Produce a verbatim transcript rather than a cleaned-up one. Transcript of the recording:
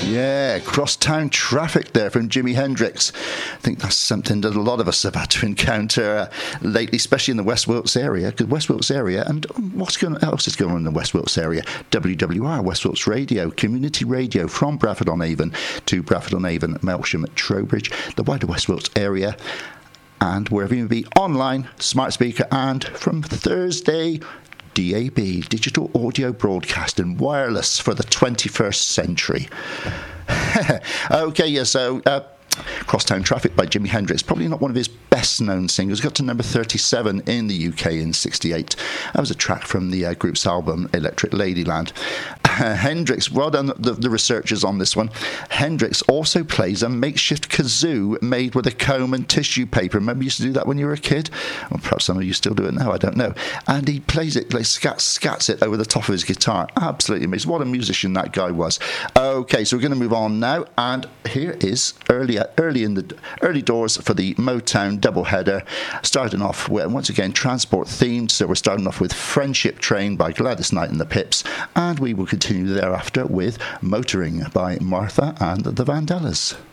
Yeah, crosstown traffic there from Jimi Hendrix. I think that's something that a lot of us have had to encounter uh, lately, especially in the West Wilts area. Because West Wilts area, and what's going else is going on in the West Wilts area? W W R, West Wilts Radio, community radio from Bradford-on-Avon to Bradford-on-Avon, Melsham, Trowbridge, the wider West Wilts area, and wherever you may be, online, smart speaker, and from Thursday, D A B, digital audio broadcasting, wireless for the twenty-first century. Okay, yeah, so uh, Crosstown Traffic by Jimi Hendrix, probably not one of his best known singles, got to number thirty-seven in the U K in sixty-eight. That was a track from the uh, group's album Electric Ladyland. Uh, Hendrix, well done the, the researchers on this one. Hendrix also plays a makeshift kazoo made with a comb and tissue paper. Remember you used to do that when you were a kid? Well, perhaps some of you still do it now, I don't know. And he plays it, like scats, scats it over the top of his guitar. Absolutely amazing. What a musician that guy was. Okay, so we're going to move on now, and here is early, early in the early doors for the Motown doubleheader. Starting off with, once again, transport themed, so we're starting off with Friendship Train by Gladys Knight and the Pips, and we will continue thereafter with Motoring by Martha and the Vandellas.